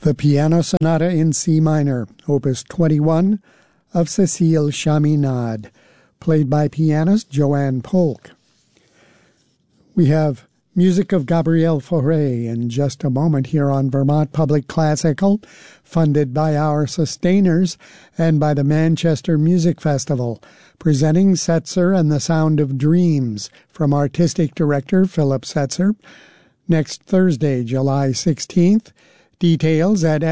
The Piano Sonata in C minor, Opus 21 of Cécile Chaminade, played by pianist Joanne Polk. We have music of Gabriel Fauré in just a moment here on Vermont Public Classical, funded by our sustainers and by the Manchester Music Festival, presenting Setzer and the Sound of Dreams from artistic director Philip Setzer, next Thursday, July 16th. Details at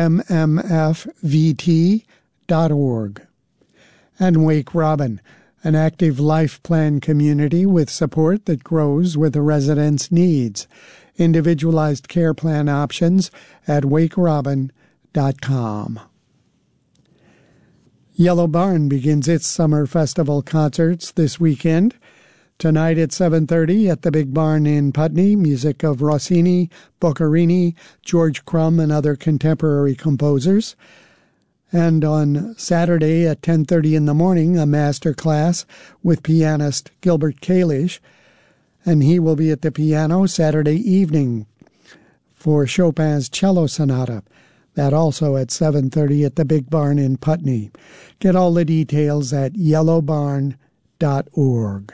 mmfvt.org. And Wake Robin, an active life plan community with support that grows with the residents' needs. Individualized care plan options at wakerobin.com. Yellow Barn begins its summer festival concerts this weekend. Tonight at 7:30 at the Big Barn in Putney, music of Rossini, Boccherini, George Crumb, and other contemporary composers. And on Saturday at 10:30 in the morning, a master class with pianist Gilbert Kalish, and he will be at the piano Saturday evening for Chopin's Cello Sonata. That also at 7:30 at the Big Barn in Putney. Get all the details at yellowbarn.org.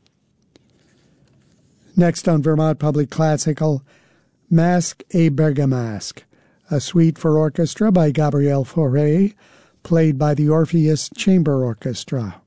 Next on Vermont Public Classical, Masque et Bergamasque, a suite for orchestra by Gabriel Fauré, played by the Orpheus Chamber Orchestra.